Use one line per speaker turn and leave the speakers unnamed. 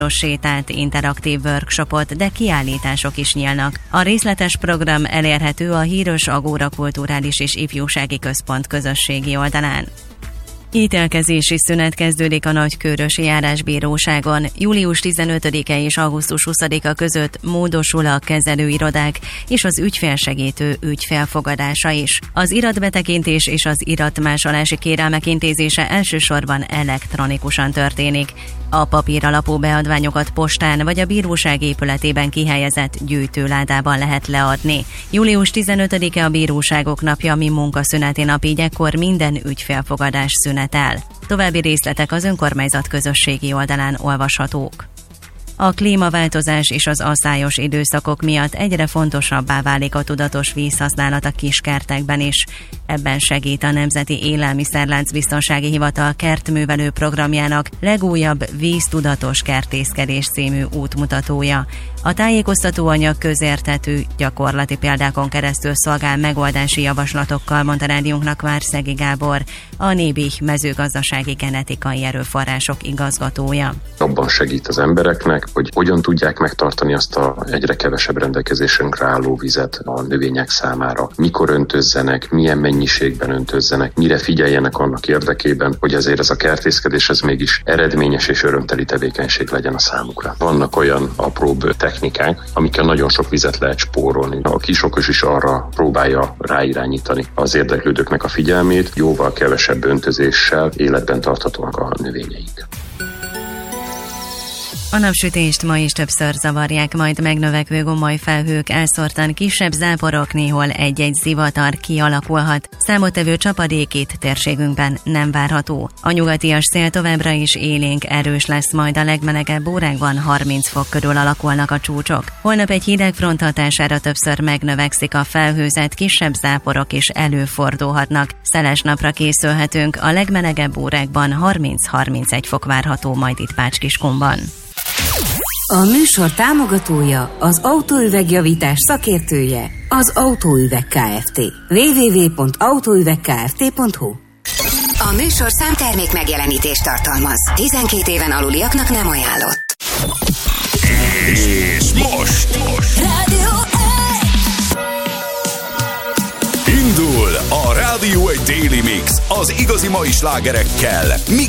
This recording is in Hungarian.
sétát, interaktív workshopot, de kiállítások is nyílnak. A részletes program elérhető a híres Agóra Kulturális és Ifjúsági Központ közösségi oldalán. Ítélkezési szünet kezdődik a Nagykőrösi Járásbíróságon. Július 15-e és augusztus 20-a között módosul a kezelőirodák és az ügyfélsegítő ügyfélfogadása is. Az iratbetekintés és az iratmásolási kérelmek intézése elsősorban elektronikusan történik. A papíralapú beadványokat postán vagy a bíróság épületében kihelyezett gyűjtőládában lehet leadni. Július 15-e a bíróságok napja, ami munkaszüneti nap, így ekkor minden ügyfélfogadás szünetel. További részletek az önkormányzat közösségi oldalán olvashatók. A klímaváltozás és az asszályos időszakok miatt egyre fontosabbá válik a tudatos vízhasználat a kiskertekben is. Ebben segít a Nemzeti Élelmiszerláncbiztonsági Hivatal kertművelő programjának legújabb víztudatos kertészkedés című útmutatója. A tájékoztatóanyag közérthető, gyakorlati példákon keresztül szolgál megoldási javaslatokkal, mondta rádiónknak Várszegi Gábor, a Nébih mezőgazdasági genetikai erőforrások igazgatója.
Abban segít az embereknek, hogy hogyan tudják megtartani azt a egyre kevesebb rendelkezésünkre álló vizet a növények számára. Mikor öntözzenek, milyen mennyiségben öntözzenek, mire figyeljenek annak érdekében, hogy azért ez a kertészkedés ez mégis eredményes és örömteli tevékenység legyen a számukra. Vannak olyan apróbb technikák, amikkel nagyon sok vizet lehet spórolni. A kisokos is arra próbálja ráirányítani az érdeklődőknek a figyelmét, jóval kevesebb öntözéssel életben tarthatóak a növényeink.
A napsütést ma is többször zavarják, majd megnövekvő gomolyfelhők, elszórtan kisebb záporok, néhol egy-egy zivatar kialakulhat. Számottevő csapadék itt térségünkben nem várható. A nyugatias szél továbbra is élénk erős lesz, majd a legmelegebb órákban 30 fok körül alakulnak a csúcsok. Holnap egy hideg front hatására többször megnövekszik a felhőzet, kisebb záporok is előfordulhatnak. Szeles napra készülhetünk, a legmelegebb órákban 30-31 fok várható, majd itt Pács-Kiskunban.
A műsor támogatója, az autóüvegjavítás szakértője, az Autóüveg Kft. www.autóüvegkft.hu.
A műsor számtermék megjelenítést tartalmaz. 12 éven aluliaknak nem ajánlott.
És most
Rádió 1!
indul a Rádió 1 Daily Mix az igazi mai slágerekkel,